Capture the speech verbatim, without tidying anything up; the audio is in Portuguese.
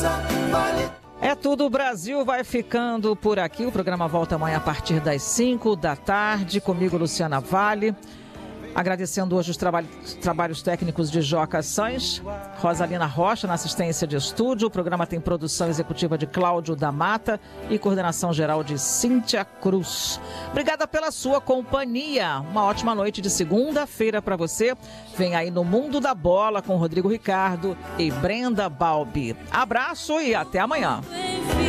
vale. É tudo, o Brasil vai ficando por aqui. O programa volta amanhã a partir das cinco da tarde. Comigo, Luciana Vale. Agradecendo hoje os traba- trabalhos técnicos de Joca Sans, Rosalina Rocha na assistência de estúdio. O programa tem produção executiva de Cláudio da Mata e coordenação geral de Cíntia Cruz. Obrigada pela sua companhia. Uma ótima noite de segunda-feira para você. Vem aí no Mundo da Bola com Rodrigo Ricardo e Brenda Balbi. Abraço e até amanhã.